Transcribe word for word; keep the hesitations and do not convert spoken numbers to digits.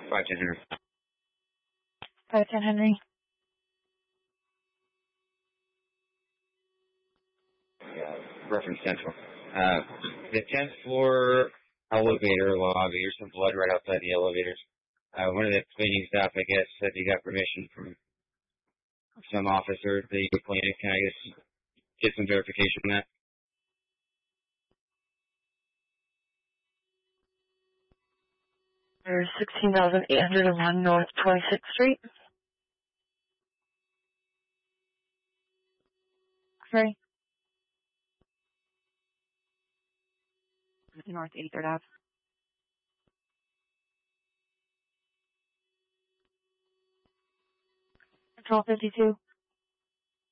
five ten Henry. five ten Henry. Yeah, reference central. Uh, the tenth floor elevator lobby, there's some blood right outside the elevators. Uh, one of the cleaning staff, I guess, said you got permission from some officer that you could clean it. Can I just get some verification on that? There's sixteen thousand eight hundred one North twenty-sixth Street. Sorry. North eighty-third Ave. twelve fifty-two.